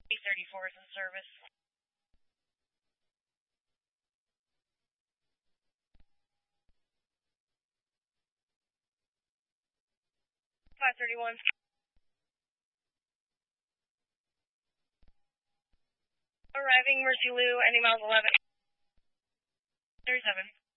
834 is in service. 531. Arriving Mercy Lou, ending miles 11. 37.